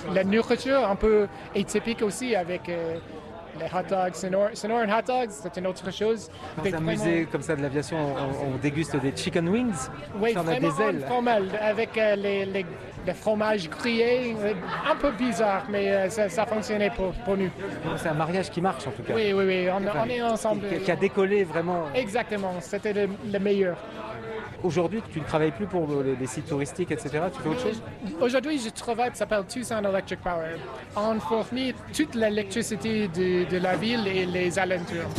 la nourriture un peu atypique aussi avec les hot dogs, Sonoran hot dogs, c'est une autre chose. Dans un musée comme ça de l'aviation, on déguste des chicken wings. Oui, Ça, on a vraiment des ailes. informel, avec les fromages grillés, un peu bizarre, mais ça fonctionnait pour nous. C'est un mariage qui marche en tout cas. Oui, on est ensemble. Qui a décollé vraiment. Exactement, c'était le meilleur. Aujourd'hui, tu ne travailles plus pour les sites touristiques, etc. Tu fais autre chose? Aujourd'hui, je travaille, ça s'appelle Tucson Electric Power. On fournit toute l'électricité de la ville et les alentours.